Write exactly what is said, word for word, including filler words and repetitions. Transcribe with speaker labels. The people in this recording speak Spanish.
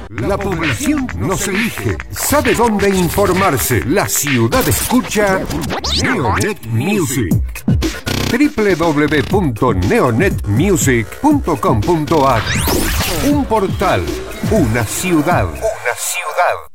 Speaker 1: La población nos elige. ¿Sabe dónde informarse? La ciudad escucha Neonet Music. doble u doble u doble u punto neonet music punto com punto a r. Un portal, una ciudad, una ciudad.